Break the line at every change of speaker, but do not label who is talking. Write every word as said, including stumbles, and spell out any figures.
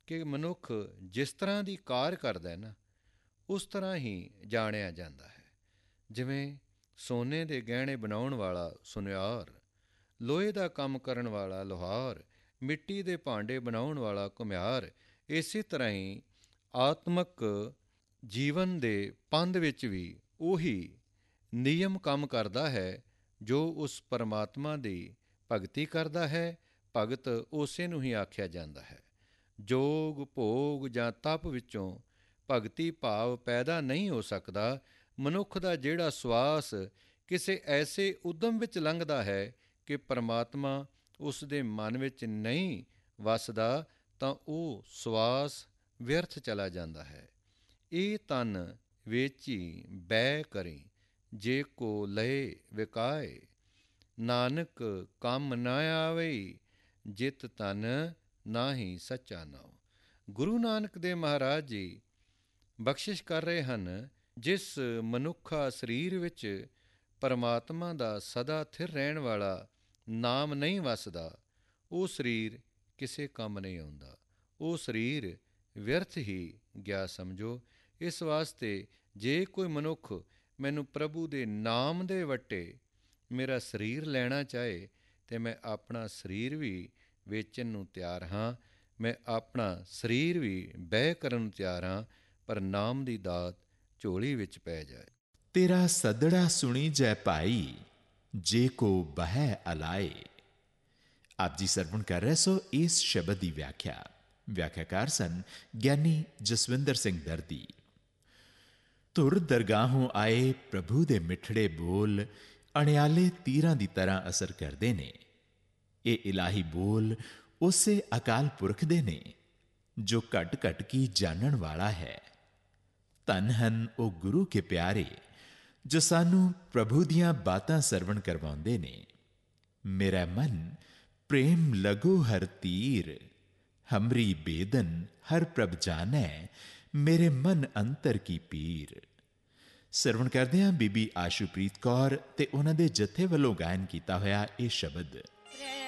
ਕਿ ਮਨੁੱਖ ਜਿਸ ਤਰ੍ਹਾਂ ਦੀ ਕਾਰ ਕਰਦਾ ਹੈ ਨਾ, ਉਸ ਤਰ੍ਹਾਂ ਹੀ ਜਾਣਿਆ ਜਾਂਦਾ ਹੈ। ਜਿਵੇਂ ਸੋਨੇ ਦੇ ਗਹਿਣੇ ਬਣਾਉਣ ਵਾਲਾ ਸੁਨਿਆਰ, ਲੋਹੇ ਦਾ ਕੰਮ ਕਰਨ ਵਾਲਾ ਲੁਹਾਰ, ਮਿੱਟੀ ਦੇ ਭਾਂਡੇ ਬਣਾਉਣ ਵਾਲਾ ਘੁਮਿਆਰ, ਇਸੇ ਤਰ੍ਹਾਂ ਹੀ ਆਤਮਕ ਜੀਵਨ ਦੇ ਪੰਧ ਵਿੱਚ ਵੀ ਉਹੀ ਨਿਯਮ ਕੰਮ ਕਰਦਾ ਹੈ ਜੋ ਉਸ ਪਰਮਾਤਮਾ ਦੀ ਭਗਤੀ ਕਰਦਾ ਹੈ। ਭਗਤ ਉਸੇ ਨੂੰ ਹੀ ਆਖਿਆ ਜਾਂਦਾ ਹੈ। ਜੋਗ ਭੋਗ ਜਾਂ ਤਪ ਵਿੱਚੋਂ ਭਗਤੀ ਭਾਵ ਪੈਦਾ ਨਹੀਂ ਹੋ ਸਕਦਾ। ਮਨੁੱਖ ਦਾ ਜਿਹੜਾ ਸਵਾਸ ਕਿਸੇ ਐਸੇ ਉਦਮ ਵਿੱਚ ਲੰਘਦਾ ਹੈ ਕਿ ਪਰਮਾਤਮਾ ਉਸ ਦੇ ਮਨ ਵਿੱਚ ਨਹੀਂ ਵੱਸਦਾ, ਤਾਂ ਉਹ ਸਵਾਸ ਵਿਅਰਥ ਚਲਾ ਜਾਂਦਾ ਹੈ। ਇਹ ਤਨ ਵੇਚੀ ਬੈ ਕਰੀ, ਜੇ ਕੋ ਲਏ ਵਿਕਾਏ, ਨਾਨਕ ਕੰਮ ਨਾ ਆਵਈ, ਜਿਤ ਤਨ ਨਾਹੀ ਸੱਚਾ ਨਾਉ। ਗੁਰੂ ਨਾਨਕ ਦੇਵ ਮਹਾਰਾਜ ਜੀ ਬਖਸ਼ਿਸ਼ ਕਰ ਰਹੇ ਹਨ, ਜਿਸ ਮਨੁੱਖਾ ਸਰੀਰ ਵਿੱਚ ਪਰਮਾਤਮਾ ਦਾ ਸਦਾ ਥਿਰ ਰਹਿਣ ਵਾਲਾ ਨਾਮ ਨਹੀਂ ਵਸਦਾ, ਉਹ ਸਰੀਰ ਕਿਸੇ ਕੰਮ ਨਹੀਂ ਆਉਂਦਾ, ਉਹ ਸਰੀਰ ਵਿਅਰਥ ਹੀ ਗਿਆ ਸਮਝੋ। ਇਸ ਵਾਸਤੇ ਜੇ ਕੋਈ ਮਨੁੱਖ ਮੈਨੂੰ ਪ੍ਰਭੂ ਦੇ ਨਾਮ ਦੇ ਵੱਟੇ ਮੇਰਾ ਸਰੀਰ ਲੈਣਾ ਚਾਹੇ, ਤਾਂ ਮੈਂ ਆਪਣਾ ਸਰੀਰ ਵੀ ਵੇਚਣ ਨੂੰ ਤਿਆਰ ਹਾਂ, ਮੈਂ ਆਪਣਾ ਸਰੀਰ ਵੀ ਬਹਿ ਕਰਨ ਨੂੰ ਤਿਆਰ ਹਾਂ, ਪਰ ਨਾਮ ਦੀ ਦਾਤ ਝੋਲੀ ਵਿੱਚ ਪੈ ਜਾਏ।
ਤੇਰਾ ਸੱਦੜਾ ਸੁਣੀ ਜੈ ਭਾਈ, ਜੇ ਕੋ ਬਹਿ ਅਲਾਏ। ਆਪ ਜੀ ਸਰਵਣ ਕਰ ਰਹੇ ਸੋ ਇਸ ਸ਼ਬਦ ਦੀ ਵਿਆਖਿਆ। ਵਿਆਖਿਆਕਾਰ ਸਨ ਗਿਆਨੀ ਜਸਵਿੰਦਰ ਸਿੰਘ ਦਰਦੀ। ਧੁਰ ਦਰਗਾਹੋਂ ਆਏ ਪ੍ਰਭੂ ਦੇ ਮਿੱਠੜੇ ਬੋਲ ਅਣਿਆਲੇ ਤੀਰਾਂ ਦੀ ਤਰ੍ਹਾਂ ਅਸਰ ਕਰਦੇ ਨੇ। ਇਹ ਇਲਾਹੀ ਬੋਲ ਉਸੇ ਅਕਾਲ ਪੁਰਖ ਦੇ ਨੇ ਜੋ ਘਟ ਘਟ ਕੀ ਜਾਣਨ ਵਾਲਾ ਹੈ। ਧੰਨ ਹਨ ਉਹ ਗੁਰੂ ਕੇ ਪਿਆਰੇ ਜੋ ਸਾਨੂੰ ਪ੍ਰਭੂ ਦੀਆਂ ਬਾਤਾਂ ਸਰਵਣ ਕਰਵਾਉਂਦੇ ਨੇ। ਮੇਰਾ ਮਨ ਪ੍ਰੇਮ ਲਗੋ ਹਰ ਤੀਰ, ਹਮਰੀ ਬੇਦਨ ਹਰ ਪ੍ਰਭ ਜਾਣੈ, ਮੇਰੇ ਮਨ ਅੰਤਰ ਕੀ ਪੀਰ। ਸਰਵਣ ਕਰਦੇ ਹਾਂ ਬੀਬੀ ਆਸ਼ੂਪ੍ਰੀਤ ਕੌਰ ਤੇ ਉਹਨਾਂ ਦੇ ਜਥੇ ਵੱਲੋਂ ਗਾਇਨ ਕੀਤਾ ਹੋਇਆ ਇਹ ਸ਼ਬਦ।